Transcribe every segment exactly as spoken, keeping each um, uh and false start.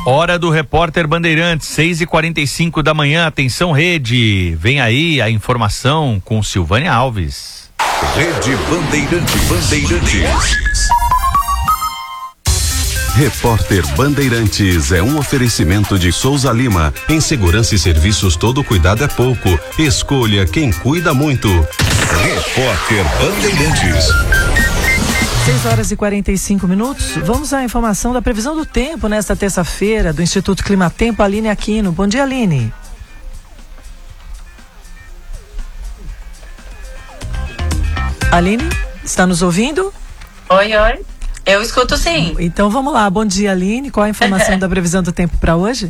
Hora do Repórter Bandeirantes, seis e quarenta e cinco da manhã. Atenção, Rede. Vem aí a informação com Silvânia Alves. Rede Bandeirante Bandeirantes. Repórter Bandeirantes é um oferecimento de Souza Lima. Em segurança e serviços, todo cuidado é pouco. Escolha quem cuida muito. Repórter Bandeirantes. seis horas e quarenta e cinco minutos. Vamos à informação da previsão do tempo nesta terça-feira do Instituto Climatempo, Aline Aquino. Bom dia, Aline. Aline, está nos ouvindo? Oi, oi. Eu escuto sim. Então vamos lá. Bom dia, Aline. Qual a informação da previsão do tempo para hoje?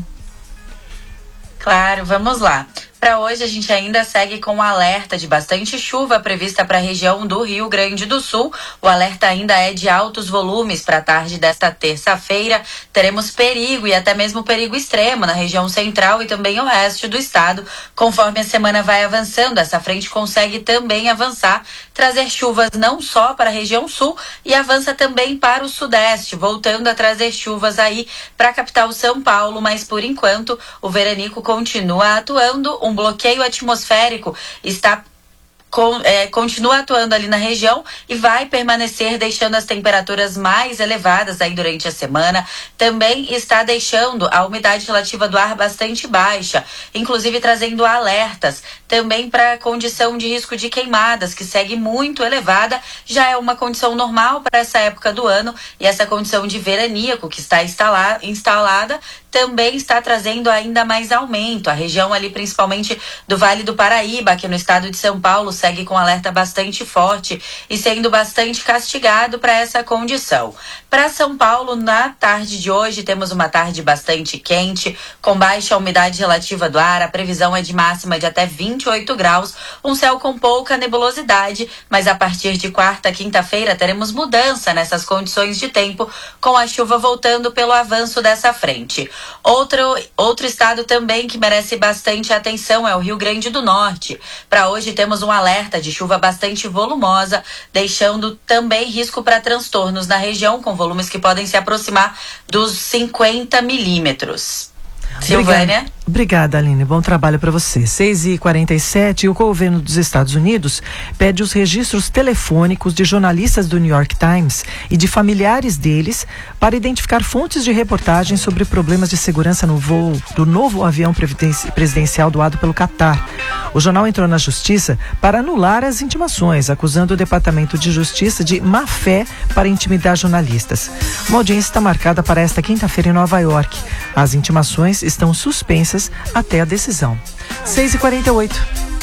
Claro, vamos lá. Para hoje a gente ainda segue com o alerta de bastante chuva prevista para a região do Rio Grande do Sul. O alerta ainda é de altos volumes para a tarde desta terça-feira. Teremos perigo e até mesmo perigo extremo na região central e também o resto do estado. Conforme a semana vai avançando, essa frente consegue também avançar, trazer chuvas não só para a região sul e avança também para o sudeste, voltando a trazer chuvas aí para a capital São Paulo, mas por enquanto o veranico continua atuando. Um bloqueio atmosférico está Com, é, continua atuando ali na região e vai permanecer deixando as temperaturas mais elevadas aí durante a semana. Também está deixando a umidade relativa do ar bastante baixa, inclusive trazendo alertas também para a condição de risco de queimadas, que segue muito elevada. Já é uma condição normal para essa época do ano, e essa condição de veraníaco que está instala, instalada também está trazendo ainda mais aumento. A região ali, principalmente do Vale do Paraíba, aqui no estado de São Paulo, segue com alerta bastante forte e sendo bastante castigado para essa condição. Para São Paulo, na tarde de hoje, temos uma tarde bastante quente, com baixa umidade relativa do ar. A previsão é de máxima de até vinte e oito graus, um céu com pouca nebulosidade, mas a partir de quarta, quinta-feira, teremos mudança nessas condições de tempo, com a chuva voltando pelo avanço dessa frente. Outro, outro estado também que merece bastante atenção é o Rio Grande do Norte. Para hoje temos um alerta de chuva bastante volumosa, deixando também risco para transtornos na região, com volumes que podem se aproximar dos cinquenta milímetros. Silvânia. Obrigada, Aline. Bom trabalho para você. seis e quarenta e sete, o governo dos Estados Unidos pede os registros telefônicos de jornalistas do New York Times e de familiares deles para identificar fontes de reportagens sobre problemas de segurança no voo do novo avião presidencial doado pelo Catar. O jornal entrou na justiça para anular as intimações, acusando o Departamento de Justiça de má fé para intimidar jornalistas. Uma audiência está marcada para esta quinta-feira em Nova York. As intimações estão suspensas até a decisão. seis e quarenta e oito.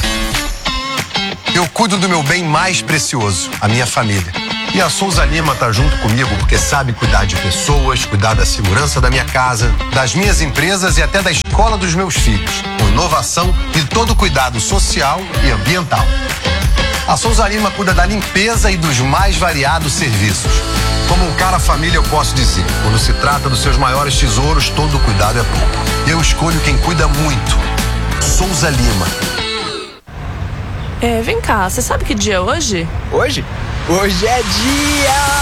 Eu cuido do meu bem mais precioso, a minha família. E a Souza Lima tá junto comigo porque sabe cuidar de pessoas, cuidar da segurança da minha casa, das minhas empresas e até da escola dos meus filhos, com inovação e todo cuidado social e ambiental. A Souza Lima cuida da limpeza e dos mais variados serviços. Como um cara família, eu posso dizer, quando se trata dos seus maiores tesouros, todo cuidado é pouco. Eu escolho quem cuida muito. Souza Lima. É, vem cá, você sabe que dia é hoje? Hoje? Hoje é dia...